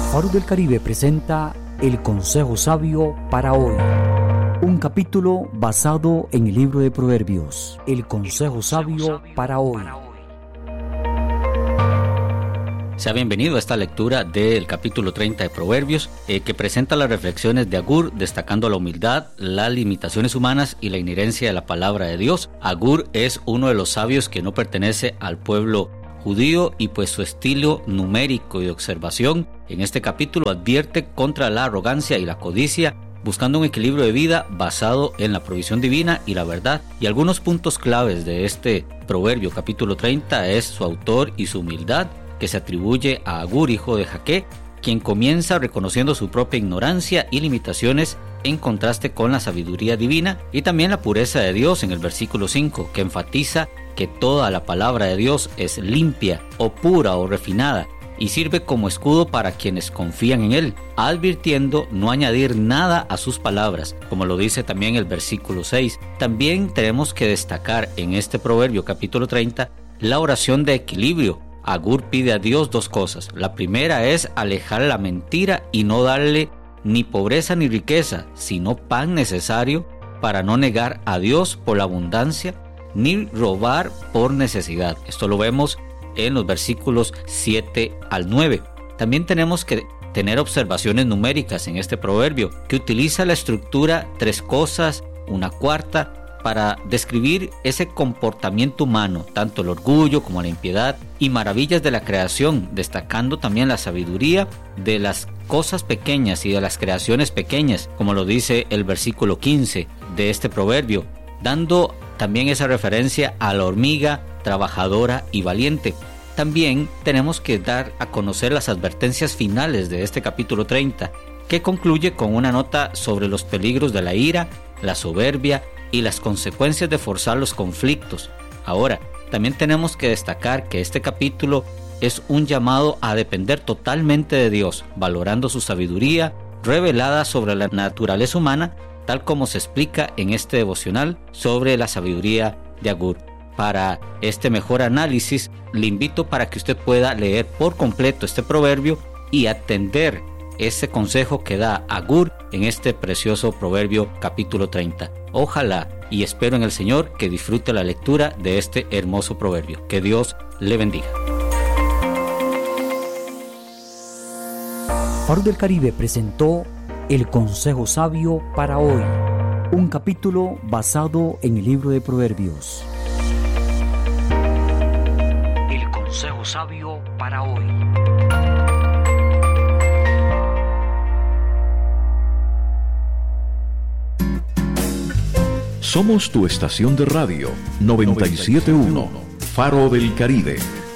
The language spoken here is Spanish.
Faro del Caribe presenta El Consejo Sabio para hoy. Un capítulo basado en el libro de Proverbios. El Consejo Sabio para hoy. Sea bienvenido a esta lectura del capítulo 30 de Proverbios, que presenta las reflexiones de Agur, destacando la humildad, las limitaciones humanas y la inherencia de la palabra de Dios. Agur es uno de los sabios que no pertenece al pueblo judío y pues su estilo numérico y de observación en este capítulo advierte contra la arrogancia y la codicia, buscando un equilibrio de vida basado en la provisión divina y la verdad. Y algunos puntos claves de este proverbio capítulo 30 es su autor y su humildad, que se atribuye a Agur, hijo de Jaque, quien comienza reconociendo su propia ignorancia y limitaciones en contraste con la sabiduría divina, y también la pureza de Dios en el versículo 5, que enfatiza que toda la palabra de Dios es limpia o pura o refinada y sirve como escudo para quienes confían en él, advirtiendo no añadir nada a sus palabras, como lo dice también el versículo 6. También tenemos que destacar en este proverbio capítulo 30 la oración de equilibrio. Agur pide a Dios dos cosas. La primera es alejar la mentira y no darle ni pobreza ni riqueza, sino pan necesario para no negar a Dios por la abundancia, ni robar por necesidad. Esto lo vemos en los versículos 7 al 9. También tenemos que tener observaciones numéricas en este proverbio, que utiliza la estructura tres cosas, una cuarta, para describir ese comportamiento humano, tanto el orgullo como la impiedad y maravillas de la creación, destacando también la sabiduría de las cosas pequeñas y de las creaciones pequeñas, como lo dice el versículo 15 de este proverbio, dando también esa referencia a la hormiga trabajadora y valiente. También tenemos que dar a conocer las advertencias finales de este capítulo 30, que concluye con una nota sobre los peligros de la ira, la soberbia y las consecuencias de forzar los conflictos. Ahora, también tenemos que destacar que este capítulo es un llamado a depender totalmente de Dios, valorando su sabiduría revelada sobre la naturaleza humana, tal como se explica en este devocional sobre la sabiduría de Agur. Para este mejor análisis, le invito para que usted pueda leer por completo este proverbio y atender ese consejo que da Agur en este precioso proverbio capítulo 30. Ojalá y espero en el Señor que disfrute la lectura de este hermoso proverbio. Que Dios le bendiga. Faro del Caribe presentó El Consejo Sabio para hoy, un capítulo basado en el libro de Proverbios. El Consejo Sabio para hoy. Somos tu estación de radio 97.1, Faro del Caribe.